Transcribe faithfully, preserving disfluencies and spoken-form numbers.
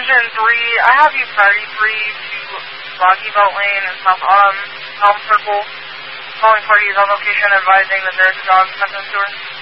Division three, I have you priority three to Rocky Belt Lane and South Autumn, South Circle. Calling parties on location advising that there's a dog sent to her.